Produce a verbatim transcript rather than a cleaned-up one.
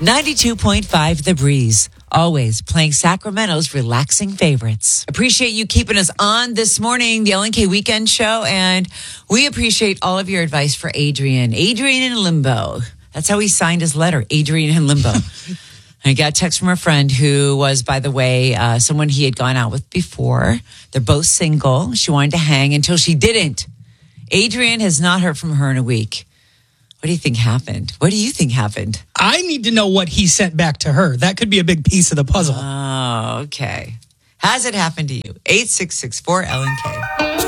ninety-two point five The Breeze. Always playing Sacramento's relaxing favorites. Appreciate you keeping us on this morning, the L N K Weekend Show, and we appreciate all of your advice for Adrian. Adrian in limbo. That's how he signed his letter, Adrian in limbo. I got a text from a friend who was, by the way, uh, someone he had gone out with before. They're both single. She wanted to hang until she didn't. Adrian has not heard from her in a week. What do you think happened? What do you think happened? I need to know what he sent back to her. That could be a big piece of the puzzle. Oh, okay. Has it happened to you? eight six six four L N K.